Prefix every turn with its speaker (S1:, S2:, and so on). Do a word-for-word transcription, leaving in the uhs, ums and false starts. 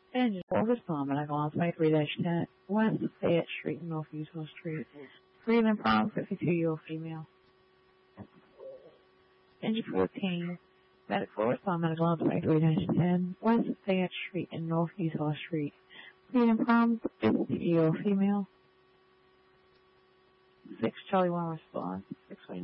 S1: Engine four respond medical on twenty-three dash ten, west of Fayette Street and North Utah Street. Breathing problem, fifty-two-year-old female. Engine fourteen, medical respond medical on twenty-three dash ten, west of Fayette Street and North Utah Street. Breathing problem, fifty-two-year-old female. six Charlie one response, six